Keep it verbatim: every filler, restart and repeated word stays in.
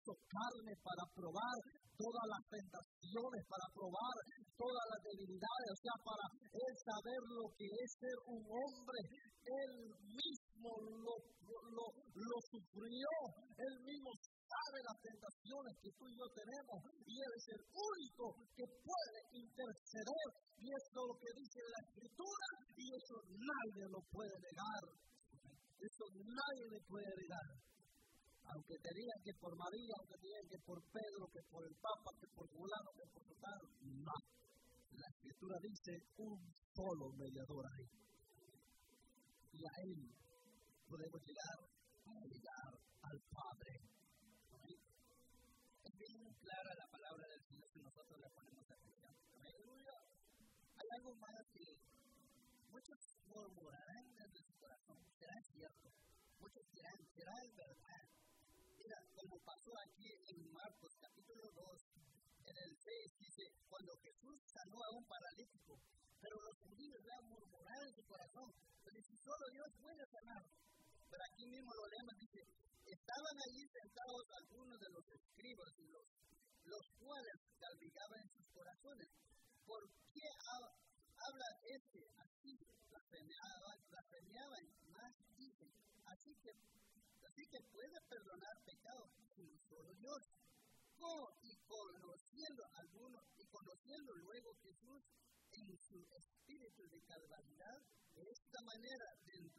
hizo carne para probar todas las tentaciones, para probar todas las debilidades, o sea, para él saber lo que es ser un hombre. Él mismo lo, lo, lo sufrió, él mismo sabe las tentaciones que tú y yo tenemos, y él es el único que puede interceder, y eso es lo que dice la Escritura, y eso nadie lo puede negar. Eso nadie le puede negar. Aunque te digan que por María, aunque te digan que por Pedro, que por el Papa, que por fulano, que por tal, no. La Escritura dice un solo mediador ahí. Y a él podemos llegar a llegar al Padre. ¿Amén? Es bien clara la palabra del Señor si nosotros le ponemos atención. Aleluya. Hay algo más que muchos murmurarán desde su corazón. ¿Será cierto? Muchos dirán, ¿será el verdad? Mira, como pasó aquí en Marcos capítulo dos, en el seis, dice, cuando Jesús sanó a un paralítico, pero los judíos ya murmuraron en su corazón, pero si solo Dios puede sanar. Pero aquí mismo lo leemos, dice, estaban allí sentados algunos de los escribas y los, los cuales calvillaban en sus corazones. ¿Por qué ha- habla este así? Blasfemeaban, blasfemeaban, más dicen, así que Así que puede perdonar pecados sino solo Dios. Oh, y conociendo algunos, y conociendo luego Jesús en su espíritu de calvaridad, de esta manera, de entre